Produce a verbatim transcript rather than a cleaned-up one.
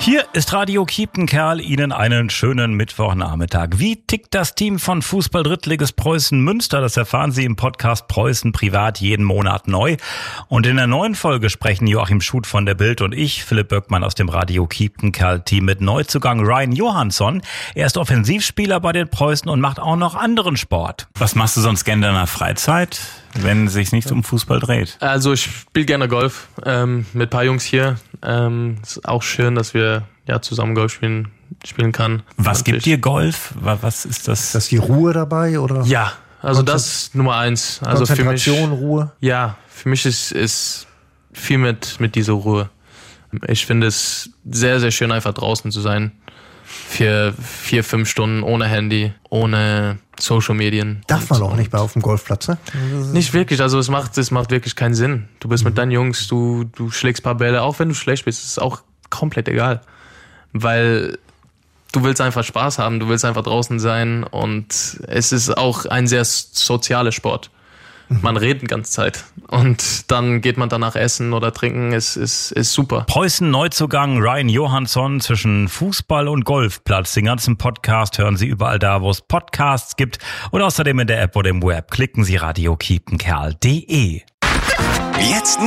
Hier ist Radio Kiepenkerl, Ihnen einen schönen Mittwochnachmittag. Wie tickt das Team von Fußball-Drittligist Preußen Münster? Das erfahren Sie im Podcast Preußen Privat jeden Monat neu. Und in der neuen Folge sprechen Joachim Schuth von der Bild und ich, Philipp Böckmann aus dem Radio Kiepenkerl-Team, mit Neuzugang Ryan Johansson. Er ist Offensivspieler bei den Preußen und macht auch noch anderen Sport. Was machst du sonst gerne in deiner Freizeit, wenn es sich nicht um Fußball dreht? Also ich spiele gerne Golf ähm, mit ein paar Jungs hier. Ähm, ist auch schön, dass wir ja zusammen Golf spielen, spielen kann. Was Und gibt ich, dir Golf? Was ist das? Ist das die Ruhe dabei oder? Ja, also das ist Nummer eins. Also für mich, Konzentration, Ruhe? Ja, für mich ist ist viel mit mit dieser Ruhe. Ich finde es sehr, sehr schön, einfach draußen zu sein. Für vier, fünf Stunden ohne Handy, ohne Social Medien. Darf man auch nicht bei auf dem Golfplatz, ne? Nicht wirklich, also es macht, es macht wirklich keinen Sinn. Du bist mhm. mit deinen Jungs, du, du schlägst ein paar Bälle, auch wenn du schlecht bist, ist es auch komplett egal. Weil du willst einfach Spaß haben, du willst einfach draußen sein und es ist auch ein sehr sozialer Sport. Man redet die ganze Zeit und dann geht man danach essen oder trinken, ist, ist, ist super. Preußen Neuzugang Ryan Johansson zwischen Fußball und Golfplatz. Den ganzen Podcast hören Sie überall da, wo es Podcasts gibt und außerdem in der App oder im Web. Klicken Sie radio kiepenkerl punkt de. Jetzt